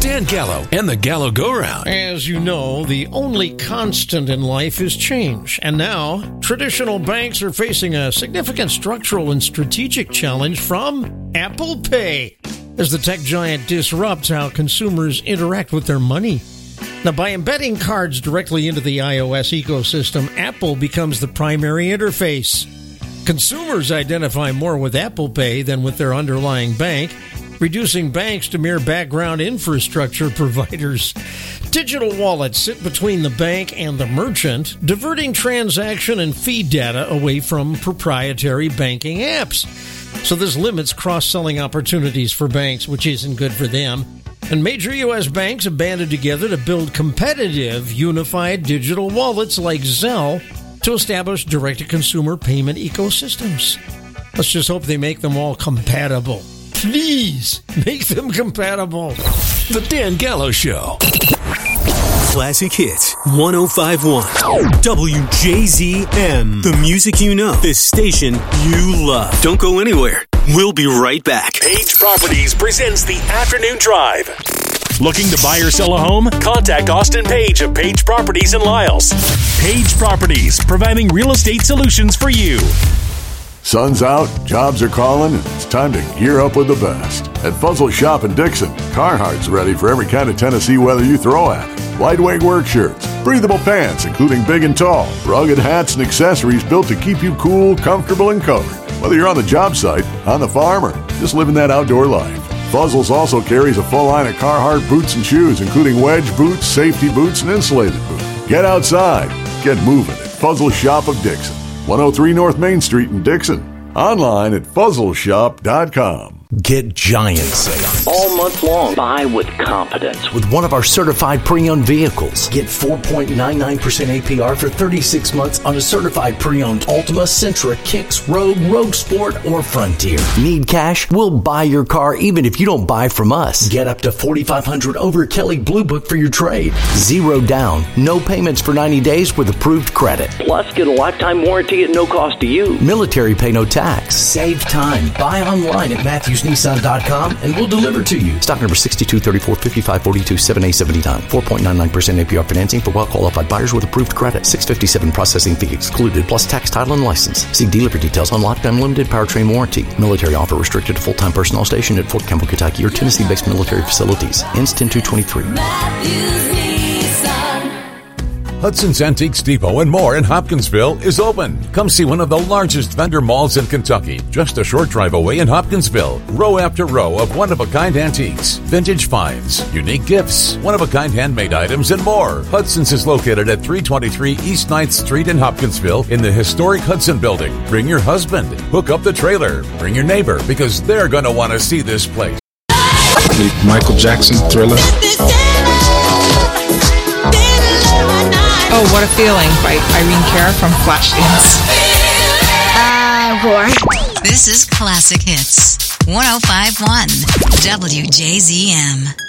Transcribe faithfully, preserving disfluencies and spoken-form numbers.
Dan Gallo and the Gallo Go-Round. As you know, the only constant in life is change. And now, traditional banks are facing a significant structural and strategic challenge from Apple Pay, as the tech giant disrupts how consumers interact with their money. Now, by embedding cards directly into the iOS ecosystem, Apple becomes the primary interface. Consumers identify more with Apple Pay than with their underlying bank, reducing banks to mere background infrastructure providers. Digital wallets sit between the bank and the merchant, diverting transaction and fee data away from proprietary banking apps. So this limits cross-selling opportunities for banks, which isn't good for them. And major U S banks have banded together to build competitive, unified digital wallets like Zelle to establish direct-to-consumer payment ecosystems. Let's just hope they make them all compatible. Please, make them compatible. The Dan Gallo Show. Classic Hits one oh five point one W J Z M. The music you know. The station you love. Don't go anywhere. We'll be right back. Page Properties presents the Afternoon Drive. Looking to buy or sell a home? Contact Austin Page of Page Properties in Lyles. Page Properties, providing real estate solutions for you. Sun's out, jobs are calling, and it's time to gear up with the best. At Fuzzle Shop in Dixon, Carhartt's ready for every kind of Tennessee weather you throw at it. Lightweight work shirts, breathable pants, including big and tall, rugged hats and accessories built to keep you cool, comfortable, and covered. Whether you're on the job site, on the farm, or just living that outdoor life. Fuzzles also carries a full line of Carhartt boots and shoes, including wedge boots, safety boots, and insulated boots. Get outside. Get moving at Fuzzle Shop of Dixon. one oh three North Main Street in Dixon. Online at fuzzle shop dot com. Get giant sales all month long. Buy with confidence with one of our certified pre-owned vehicles. Get four point nine nine percent A P R for thirty-six months on a certified pre-owned Altima, Sentra, Kicks, Rogue, Rogue Sport, or Frontier. Need cash? We'll buy your car even if you don't buy from us. Get up to forty-five hundred dollars over Kelly Blue Book for your trade. Zero down, no payments for ninety days with approved credit. Plus, get a lifetime warranty at no cost to you. Military pay no tax. Save time. Buy online at Matthews Nissan dot com and we'll deliver to you. Stock number sixty-two thirty-four fifty-five forty-two seven A seventy-nine. four point nine nine percent A P R financing for well-qualified buyers with approved credit. six fifty-seven processing fee excluded, plus tax, title, and license. See dealer for details on lifetime limited powertrain warranty. Military offer restricted to full-time personnel stationed at Fort Campbell, Kentucky or Tennessee-based military facilities. Ends ten two twenty-three. Hudson's Antiques Depot and more in Hopkinsville is open. Come see one of the largest vendor malls in Kentucky. Just a short drive away in Hopkinsville. Row after row of one-of-a-kind antiques, vintage finds, unique gifts, one-of-a-kind handmade items, and more. Hudson's is located at three twenty-three East ninth Street in Hopkinsville in the historic Hudson Building. Bring your husband. Hook up the trailer. Bring your neighbor because they're going to want to see this place. Michael Jackson, Thriller. Oh, What a Feeling by Irene Cara from Flashdance. Uh, boy. This is Classic Hits. one oh five point one W J Z M.